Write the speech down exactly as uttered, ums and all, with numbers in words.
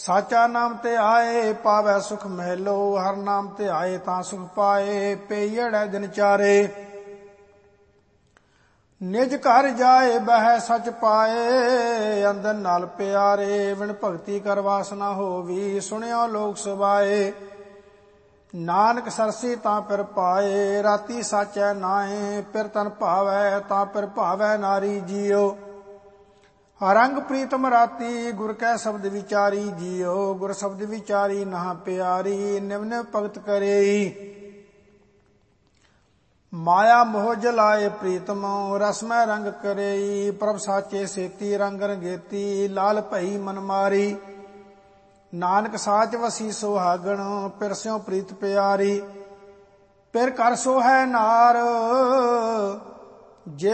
ਸਾਚਾ ਨਾਮ ਤੇ ਆਏ ਪਾਵੈ ਸੁਖ ਮਹਿਲੋ, ਹਰ ਨਾਮ ਤੇ ਆਏ ਤਾਂ ਸੁਖ ਪਾਏ। ਪਈੜੈ ਦਿਨ ਚਾਰੇ ਨਿਜ ਘਰ ਜਾਏ, ਬਹਿ ਸਚ ਪਾਏ। ਅੰਦਰ ਨਾਲ ਪਿਆਰੇ ਵਿਣ ਭਗਤੀ ਕਰ ਵਾਸਨਾ ਹੋਵੀ, ਸੁਣਿਓ ਲੋਕ ਸੁਭਾਏ। ਨਾਨਕ ਸਰਸੀ ਤਾਂ ਪਿਰ ਪਾਏ, ਰਾਤੀ ਸਾਚੈ ਨਾਏ। ਪਿਰ ਤਨ ਭਾਵੈ ਤਾਂ ਪਿਰ ਭਾਵੈ ਨਾਰੀ ਜੀਓ। ਰੰਗ ਪ੍ਰੀਤਮ ਰਾਤੀ ਗੁਰ ਕੈ ਸ਼ਬਦ ਵਿਚਾਰੀ ਜੀਓ। ਗੁਰ ਸ਼ਬਦ ਵਿਚਾਰੀ ਨਾ ਪਿਆਰੀ, ਨਿਵ ਨਿਵ ਭਗਤ ਕਰੇਈ। ਮਾਇਆ ਮੋਹ ਜਲਾਏ ਪ੍ਰੀਤਮ, ਰਸਮੈ ਰੰਗ ਕਰੇਈ। ਪ੍ਰਭ ਸਾਚੇ ਸੇਤੀ ਰੰਗ ਰੰਗੇਤੀ, ਲਾਲ ਭਈ ਮਨ ਮਾਰੀ। ਨਾਨਕ ਸਾਚ ਵਸੀ ਸੁਹਾਗਣ, ਪਿਰ ਸਿਉ ਪ੍ਰੀਤ ਪਿਆਰੀ। ਪਿਰ ਕਰ ਸੋਹੈ ਨਾਰ ਜੇ